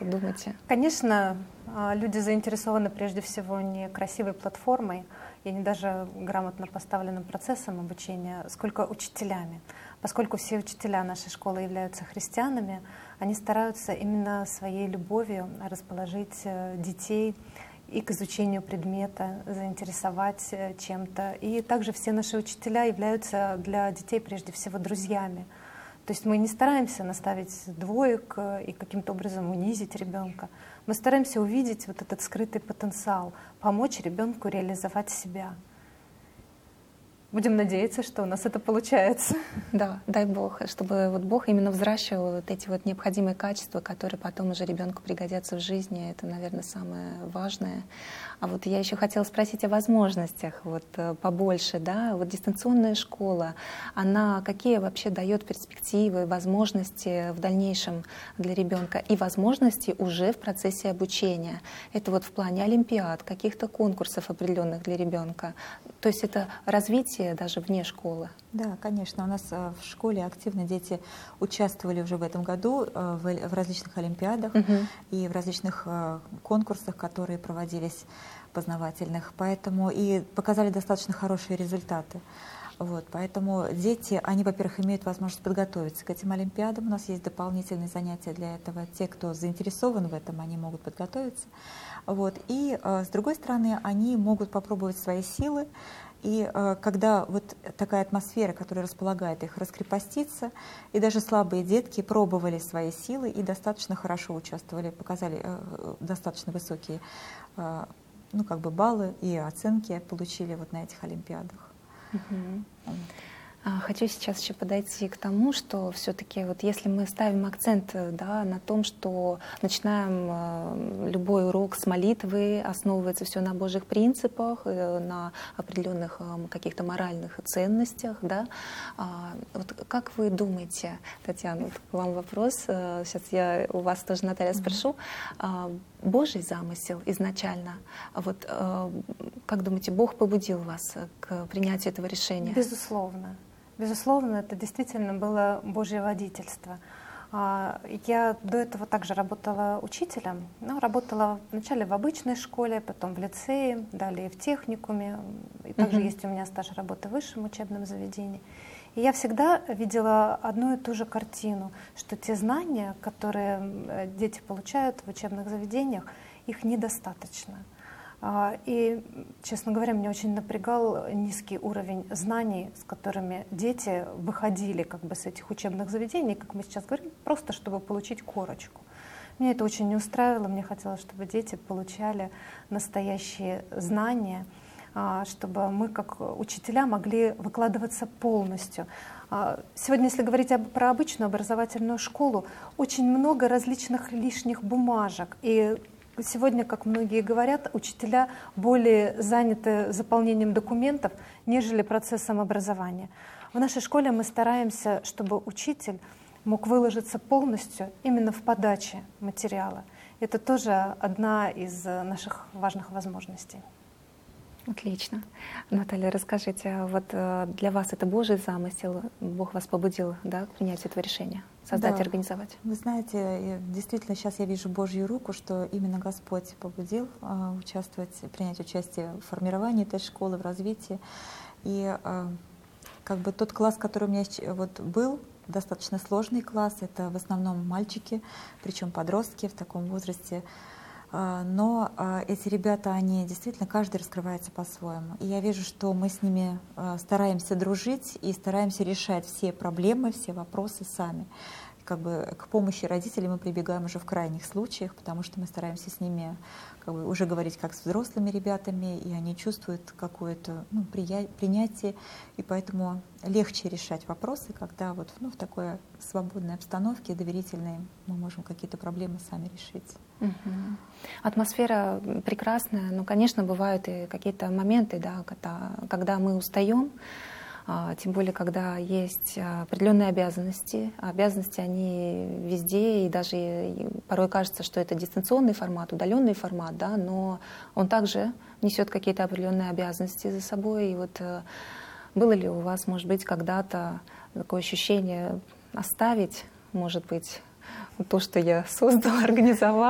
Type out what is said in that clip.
думаете? Конечно, люди заинтересованы прежде всего не красивой платформой и не даже грамотно поставленным процессом обучения, сколько учителями. Поскольку все учителя нашей школы являются христианами, они стараются именно своей любовью расположить детей и к изучению предмета, заинтересовать чем-то. И также все наши учителя являются для детей прежде всего друзьями. То есть мы не стараемся наставить двоек и каким-то образом унизить ребенка. Мы стараемся увидеть вот этот скрытый потенциал, помочь ребенку реализовать себя. Будем надеяться, что у нас это получается. Да, дай Бог, чтобы вот Бог именно взращивал вот эти вот необходимые качества, которые потом уже ребенку пригодятся в жизни. Это, наверное, самое важное. А вот я еще хотела спросить о возможностях вот побольше, да, вот дистанционная школа, она какие вообще дает перспективы, возможности в дальнейшем для ребенка и возможности уже в процессе обучения? Это вот в плане олимпиад, каких-то конкурсов определенных для ребенка. То есть это развитие даже вне школы. Да, конечно. У нас в школе активно дети участвовали уже в этом году в различных олимпиадах и в различных конкурсах, которые проводились познавательных, поэтому и показали достаточно хорошие результаты. Вот, поэтому дети, они, во-первых, имеют возможность подготовиться к этим олимпиадам. У нас есть дополнительные занятия для этого. Те, кто заинтересован в этом, они могут подготовиться. Вот. И, с другой стороны, они могут попробовать свои силы. И когда вот такая атмосфера, которая располагает их, раскрепоститься, и даже слабые детки пробовали свои силы и достаточно хорошо участвовали, показали достаточно высокие баллы и оценки получили вот на этих олимпиадах. Хочу сейчас еще подойти к тому, что все-таки вот если мы ставим акцент, да, на том, что начинаем любой урок с молитвы, основывается все на Божьих принципах, на определенных каких-то моральных ценностях, да, вот как вы думаете, Татьяна, вот к вам вопрос, сейчас я у вас тоже, Наталья, спрошу, Божий замысел изначально, вот как думаете, Бог побудил вас к принятию этого решения? Безусловно. Безусловно, это действительно было Божье водительство. Я до этого также работала учителем, но работала вначале в обычной школе, потом в лицее, далее в техникуме. И также есть у меня стаж работы в высшем учебном заведении. И я всегда видела одну и ту же картину, что те знания, которые дети получают в учебных заведениях, их недостаточно. И, честно говоря, меня очень напрягал низкий уровень знаний, с которыми дети выходили с этих учебных заведений, как мы сейчас говорим, просто чтобы получить корочку. Меня это очень не устраивало, мне хотелось, чтобы дети получали настоящие знания, чтобы мы, как учителя, могли выкладываться полностью. Сегодня, если говорить про обычную образовательную школу, очень много различных лишних бумажек. И сегодня, как многие говорят, учителя более заняты заполнением документов, нежели процессом образования. В нашей школе мы стараемся, чтобы учитель мог выложиться полностью именно в подаче материала. Это тоже одна из наших важных возможностей. Отлично. Наталья, расскажите, вот для вас это Божий замысел? Бог вас побудил, да, к принятию этого решения? Создать и организовать? Вы знаете, действительно, сейчас я вижу Божью руку, что именно Господь побудил принять участие в формировании этой школы, в развитии. И тот класс, который у меня был, достаточно сложный класс, это в основном мальчики, причем подростки в таком возрасте. Но эти ребята, они действительно, каждый раскрывается по-своему. И я вижу, что мы с ними стараемся дружить и стараемся решать все проблемы, все вопросы сами. К помощи родителей мы прибегаем уже в крайних случаях, потому что мы стараемся с ними уже говорить как с взрослыми ребятами, и они чувствуют какое-то принятие, и поэтому легче решать вопросы, когда в такой свободной обстановке, доверительной, мы можем какие-то проблемы сами решить. Атмосфера прекрасная, но, конечно, бывают и какие-то моменты, да, когда мы устаем, тем более, когда есть определенные обязанности. Обязанности, они везде, и даже порой кажется, что это дистанционный формат, удаленный формат, да, но он также несет какие-то определенные обязанности за собой. И вот было ли у вас, может быть, когда-то такое ощущение оставить, может быть, то, что я создала, организовала,